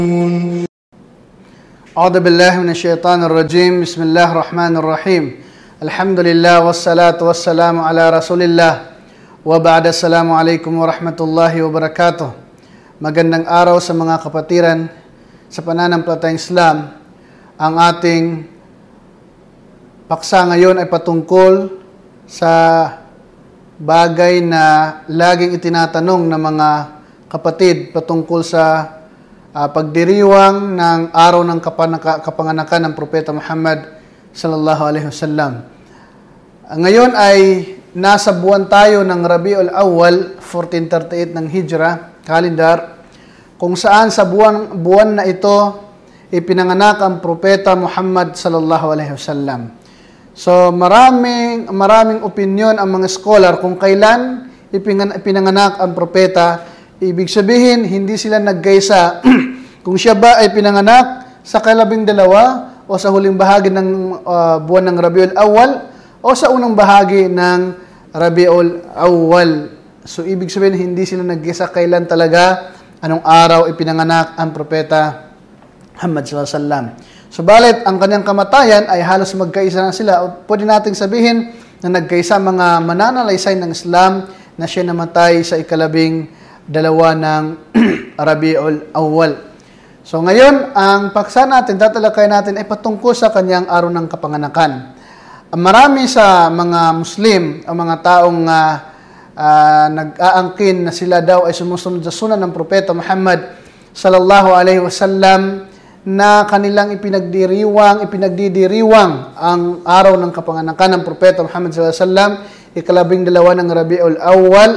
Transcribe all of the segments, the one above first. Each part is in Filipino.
أعوذ بالله من الشيطان الرجيم. بسم الله الرحمن الرحيم. الحمد لله والصلاة والسلام على رسول الله وبعد. Assalamu alaikum warahmatullahi wabarakatuh. Magandang araw sa mga kapatiran sa pananampalatayang Islam. Ang ating paksa ngayon ay patungkol sa bagay na laging itinatanong ng mga kapatid patungkol sa pagdiriwang ng araw ng kapanganakan ng Propeta Muhammad sallallahu alaihi wasallam. Ngayon ay nasa buwan tayo ng Rabiul Awwal 1438 ng Hijra calendar, kung saan sa buwan na ito ipinanganak ang Propeta Muhammad sallallahu alaihi wasallam. So maraming opinion ang mga scholar kung kailan ipinanganak ang propeta. Ibig sabihin, hindi sila nagkaisa kung siya ba ay pinanganak sa ika-12 o sa huling bahagi ng buwan ng Rabiul Awwal o sa unang bahagi ng Rabiul Awwal. So, ibig sabihin, hindi sila nagkaisa kailan talaga, anong araw ipinanganak ang propeta Muhammad sallallahu alaihi wasallam. Subalit, ang kanyang kamatayan ay halos magkaisa na sila. O pwede nating sabihin na nagkaisa mga mananalaysay ng Islam na siya namatay sa ika-12 ng Rabiul Awwal. So ngayon, ang paksa natin, tatalakay natin ay patungkol sa kanyang araw ng kapanganakan. Marami sa mga Muslim, ang mga taong nag-aangkin na sila daw ay sumusunod sa sunan ng Propeta Muhammad sallallahu alaihi wasallam, na kanilang ipinagdidiriwang ang araw ng kapanganakan ng Propeta Muhammad sallallahu alaihi wasallam, ika-12 ng Rabiul Awwal,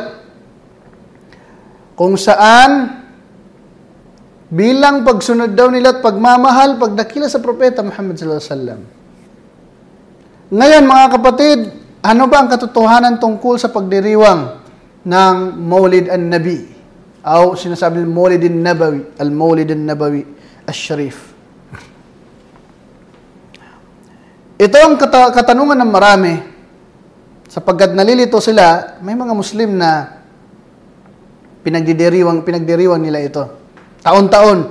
kung saan bilang pagsunod daw nila at pagmamahal, pagdakila sa Propeta Muhammad sallallahu alaihi wasallam. Ngayon mga kapatid, ano ba ang katotohanan tungkol sa pagdiriwang ng Maulid an-Nabi o sinasabi ng Maulid an-Nabawi, al-Maulid an-Nabawi Al-Sharif? Ito ang katanungan ng marami, sapagkat nalilito sila. May mga Muslim na pinagdiriwang nila ito. Taon-taon,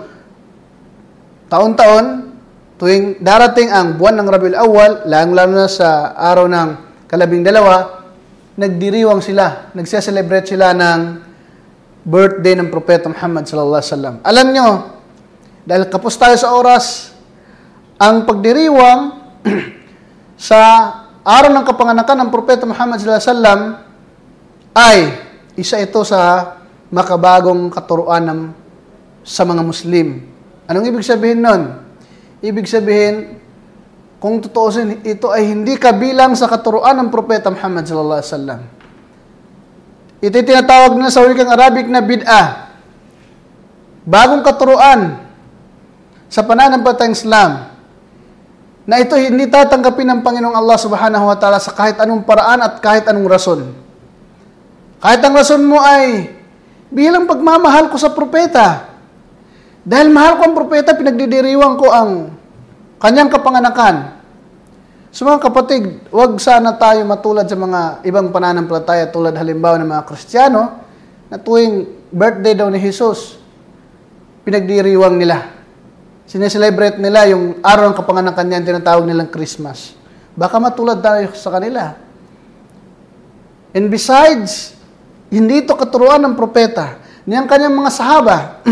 tuwing darating ang buwan ng Rabiul Awwal, lalo na sa araw ng ika-12, nagdiriwang sila, nagse-celebrate sila ng birthday ng Propeta Muhammad sallallahu alaihi wasallam. Alam nyo, dahil kapos tayo sa oras, ang pagdiriwang sa araw ng kapanganakan ng Propeta Muhammad sallallahu alaihi wasallam ay isa ito sa makabagong katuruan sa mga Muslim. Anong ibig sabihin nun? Ibig sabihin, kung tutuusin, ito ay hindi kabilang sa katuruan ng Propeta Muhammad sallallahu alaihi wasallam. Ito ay tinatawag nila sa wikang Arabic na bid'ah. Bagong katuruan sa pananampalatayang Islam, na ito hindi tatanggapin ng Panginoong Allah subhanahu wa ta'ala sa kahit anong paraan at kahit anong rason. Kahit ang rason mo ay bilang pagmamahal ko sa propeta. Dahil mahal ko ang propeta, pinagdidiriwang ko ang kanyang kapanganakan. So mga kapatid, huwag sana tayo matulad sa mga ibang pananampalataya, tulad halimbawa ng mga Kristiyano, na tuwing birthday daw ni Jesus, pinagdiriwang nila. Sineselebrate nila yung araw ng kapanganakan niya, tinatawag nilang Christmas. Baka matulad tayo sa kanila. And besides, hindi ito katuruan ng propeta, niyang kanyang mga sahaba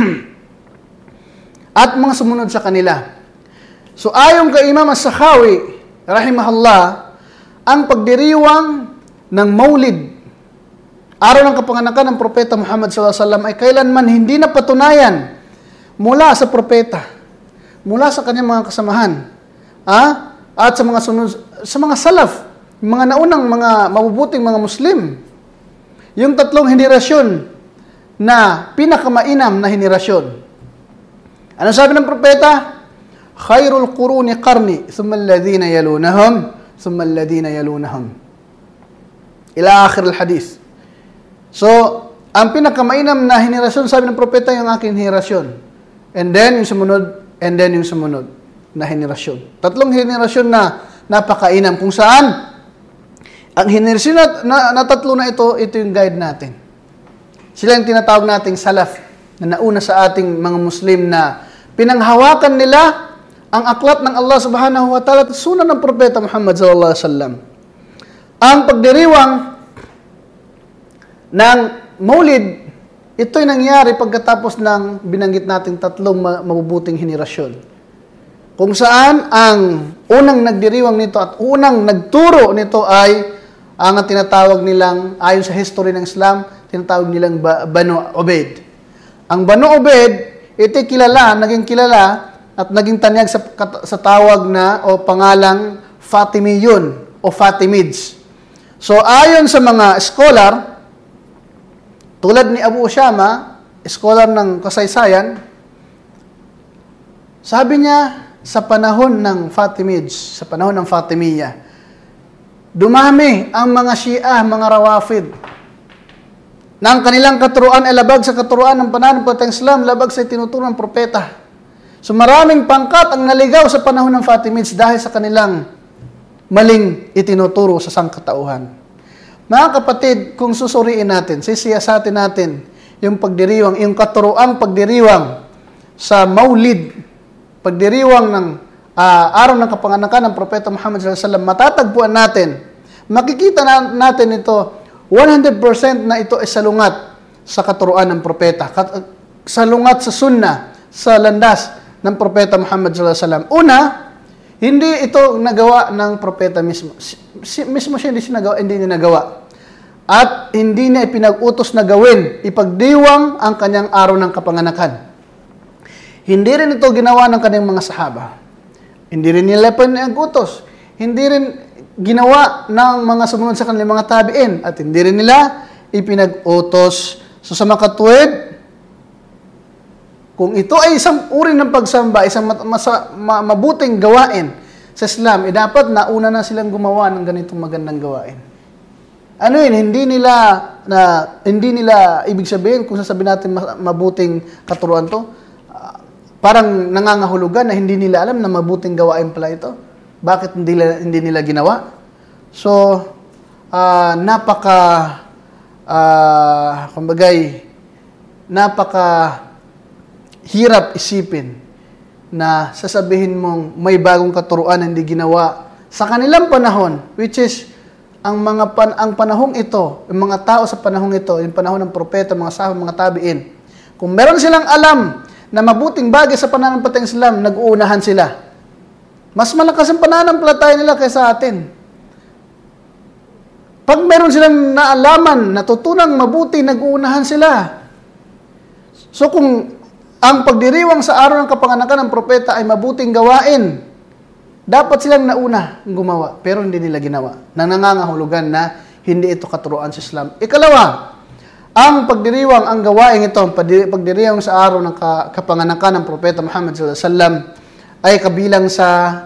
at mga sumunod sa kanila. So ayon kay Imam As-Sakhawi rahimahullah, ang pagdiriwang ng Maulid, araw ng kapanganakan ng Propeta Muhammad sallallahu alaihi wasallam, ay kailanman hindi na patunayan mula sa propeta, mula sa kanyang mga kasamahan, at sa mga sunod, sa mga salaf, mga naunang mga mabubuting mga Muslim. Yung 3 henerasyon na pinakamainam na henerasyon. Ano sabi ng propeta? Khairul quruni qarni, thumma alladhina yalunahum, thumma alladhina yalunahum. Ila akhir al-hadith. So, ang pinakamainam na henerasyon, sabi ng propeta, yung aking henerasyon. And then yung sumunod, and then yung sumunod na henerasyon. 3 henerasyon na napakainam, kung saan ang henerasyon na 3 na ito yung guide natin. Sila yung tinatawag nating salaf, na nauna sa ating mga Muslim na Pinanghawakan nila ang aklat ng Allah subhanahu wa ta'ala at sunan ng Propeta Muhammad sallallahu alaihi wasallam. Ang pagdiriwang ng Maulid, ito'y nangyari pagkatapos ng binanggit nating tatlong mabubuting henerasyon. Kung saan ang unang nagdiriwang nito at unang nagturo nito ay ang tinatawag nilang, ayon sa history ng Islam, tinatawag nilang Banu Ubaid. Ang Banu Ubaid, ito'y naging kilala at naging tanyag sa tawag na o pangalang Fatimiyun o Fatimids. So ayon sa mga scholar, tulad ni Abu Ushama, scholar ng kasaysayan, sabi niya sa panahon ng Fatimids, sa panahon ng Fatimiyya, dumami ang mga Shia, mga Rawafid, na ang kanilang katuruan ay labag sa katuruan ng pananampalatayang Islam, labag sa tinuturo ng propeta. So maraming pangkat ang naligaw sa panahon ng Fatimids dahil sa kanilang maling itinuturo sa sangkatauhan. Mga kapatid, kung susuriin natin, sisiyasatin natin yung pagdiriwang, yung katuruang pagdiriwang sa Maulid, pagdiriwang ng araw ng kapanganakan ng Propeta Muhammad sallallahu alaihi wasallam, matatagpuan natin, makikita natin ito, 100% na ito ay salungat sa katuruan ng propeta, salungat sa sunnah, sa landas ng Propeta Muhammad sallallahu alaihi wasallam. Una, hindi ito nagawa ng propeta mismo. Mismo siya hindi niya nagawa. At hindi niya ipinag-utos na gawin, ipagdiwang ang kanyang araw ng kapanganakan. Hindi rin ito ginawa ng kanyang mga sahaba. Hindi rin nila pinag-utos. Hindi rin ginawa ng mga sumunod sa kanilang mga tabiin. At hindi rin nila ipinag-utos. So sa makatuwid, kung ito ay isang uri ng pagsamba, isang mabuting gawain sa Islam, dapat nauna na silang gumawa ng ganitong magandang gawain. Ano yun? Hindi nila ibig sabihin, kung sasabihin natin mabuting katuruan to, parang nangangahulugan na hindi nila alam na mabuting gawain pala ito. Bakit hindi nila ginawa? So, napaka hirap isipin na sasabihin mong may bagong katuruan na hindi ginawa sa kanilang panahon, which is ang panahong ito, yung mga tao sa panahong ito, yung panahon ng propeta, mga sahaba, mga tabiin. Kung meron silang alam na mabuting bagay sa pananampalatayang Islam, nag-uunahan sila. Mas malakas ang pananampalataya nila kaysa atin. Pag meron silang naalaman, natutunang mabuti, nag-uunahan sila. So kung ang pagdiriwang sa araw ng kapanganakan ng propeta ay mabuting gawain, dapat silang nauna gumawa, pero hindi nila ginawa. Nangangahulugan na hindi ito katuruan sa Islam. Ikalawa, ang pagdiriwang, ang gawain ito, pagdiriwang sa araw ng kapanganakan ng Propeta Muhammad sallallahu alaihi wasallam ay kabilang sa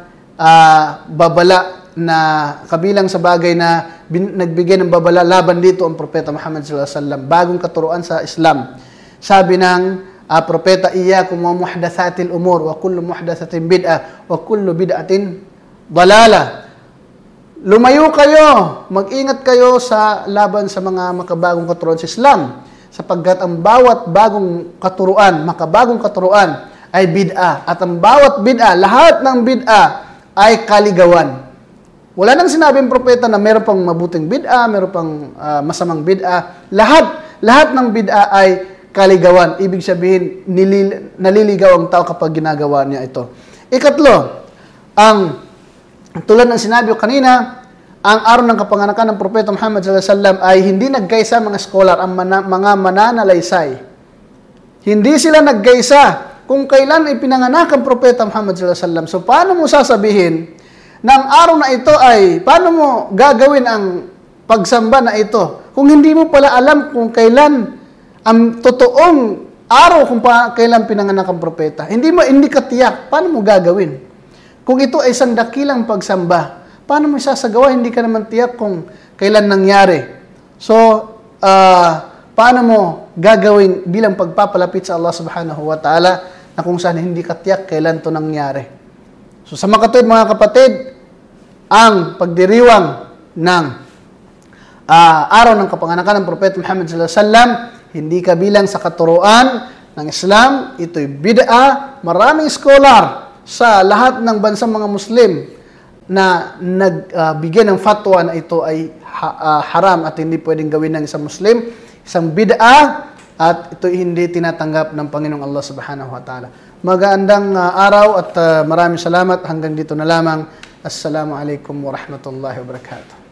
kabilang sa bagay na nagbigay ng babala laban dito ang Propeta Muhammad sallallahu alaihi wasallam, bagong katuruan sa Islam. Sabi ng propeta, iyyakum wa muhdatsatil umur wa kullu muhdatsatin bid'ah wa kullu bid'atin dalalah. Lumayo kayo, mag-ingat kayo sa laban sa mga makabagong katuruan sa Islam, sapagkat ang bawat bagong katuruan, makabagong katuruan ay bid'ah, at ang bawat bid'ah, lahat ng bid'ah ay kaligawan. Wala nang sinabing propeta na meron pang mabuting bid'ah, meron pang masamang bid'ah. Lahat ng bid'ah ay kaligawan. Ibig sabihin, naliligaw ang tao kapag ginagawa niya ito. Ikatlo, tulad ng sinabi ko kanina, ang araw ng kapanganakan ng Propeta Muhammad sallallahu alaihi wasallam ay hindi nagkaisa mga scholar, ang mga mananalaysay. Hindi sila nagkaisa kung kailan ipinanganak ang Propeta Muhammad sallallahu alaihi wasallam. So paano mo sasabihin na ang araw na ito ay, paano mo gagawin ang pagsamba na ito kung hindi mo pala alam kung kailan ang totoong araw kung kailan pinanganak ang propeta? Hindi ka tiyak. Paano mo gagawin? Kung ito ay isang dakilang pagsamba, paano mo isasagawa? Hindi ka naman tiyak kung kailan nangyari. So, paano mo gagawin bilang pagpapalapit sa Allah subhanahu wa ta'ala na kung saan hindi ka tiyak kailan ito nangyari? So, sa makatuwid mga kapatid, ang pagdiriwang ng araw ng kapanganakan ng Propeta Muhammad sallallahu alaihi wasallam hindi kabilang sa katuruan ng Islam, ito'y bid'a. Maraming scholar sa lahat ng bansang mga Muslim na nagbigay ng fatwa na ito ay haram at hindi pwedeng gawin ng isang Muslim, isang bid'a, at ito hindi tinatanggap ng Panginoong Allah Subhanahu wa Ta'ala. Magandang araw at maraming salamat. Hanggang dito na lamang. Assalamu alaikum wa rahmatullahi wa barakatuh.